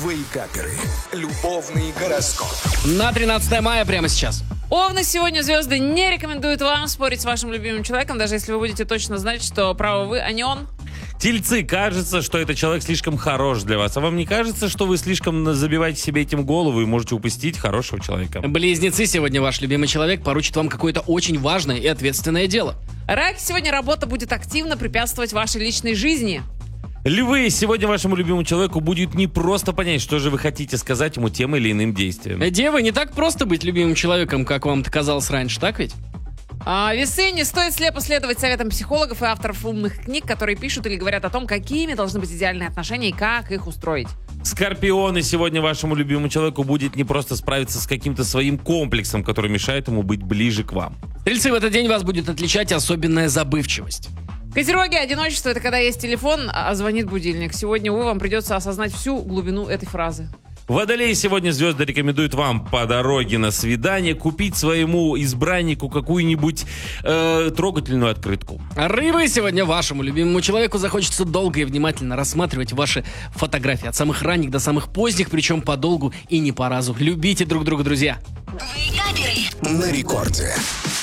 Вейкаперы. Любовный гороскоп. На 13 мая прямо сейчас. Овны, сегодня звезды не рекомендуют вам спорить с вашим любимым человеком, даже если вы будете точно знать, что правы вы, а не он. Тельцы, кажется, что этот человек слишком хорош для вас. А вам не кажется, что вы слишком забиваете себе этим голову и можете упустить хорошего человека? Близнецы, сегодня ваш любимый человек поручит вам какое-то очень важное и ответственное дело. Раки, сегодня работа будет активно препятствовать вашей личной жизни. Львы, сегодня вашему любимому человеку будет не просто понять, что же вы хотите сказать ему тем или иным действием. Девы, не так просто быть любимым человеком, как вам казалось раньше, так ведь? Весы, не стоит слепо следовать советам психологов и авторов умных книг, которые пишут или говорят о том, какими должны быть идеальные отношения и как их устроить. Скорпионы, сегодня вашему любимому человеку будет не просто справиться с каким-то своим комплексом, который мешает ему быть ближе к вам. Стрельцы, в этот день вас будет отличать особенная забывчивость. Козероги, одиночество — это когда есть телефон, а звонит будильник. Сегодня, увы, вам придется осознать всю глубину этой фразы. Водолеи, сегодня звезды рекомендуют вам по дороге на свидание купить своему избраннику какую-нибудь трогательную открытку. Рыбы, сегодня вашему любимому человеку захочется долго и внимательно рассматривать ваши фотографии. От самых ранних до самых поздних, причем подолгу и не по разу. Любите друг друга, друзья. На рекорде.